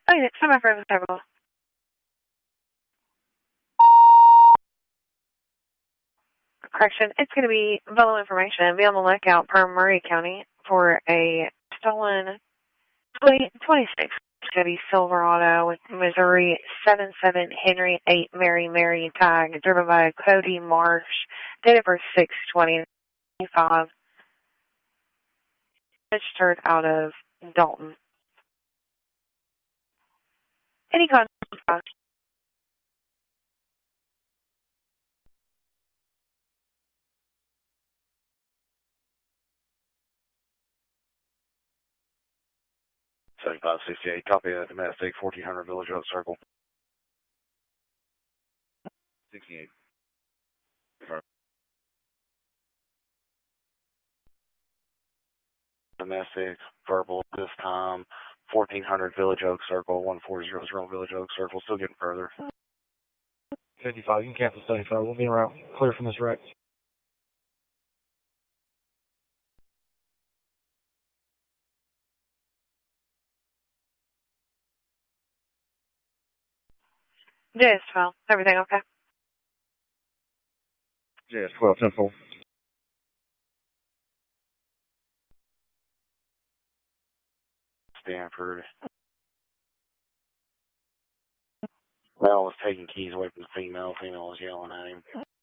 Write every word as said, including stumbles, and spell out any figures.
Oh, yeah, semi for several. Correction, it's going to be Velo information. Be on the lookout per Murray County for a stolen twenty twenty-six Chevy Silverado with Missouri seven seven Henry eight Mary Mary tag, driven by Cody Marsh, date of birth six twenty five, registered out of Dalton. Any contact? seventy-five sixty-eight, copy that, domestic, fourteen hundred Village Oak Circle. sixty-eight. Domestic, verbal this time, fourteen hundred Village Oak Circle, one four zero zero Village Oak Circle, still getting further. fifty-five, you can cancel seventy-five, we'll be around, clear from this wreck. J S twelve, everything okay? J S twelve, ten four. Stanford. Male was taking keys away from the female. Female was yelling at him.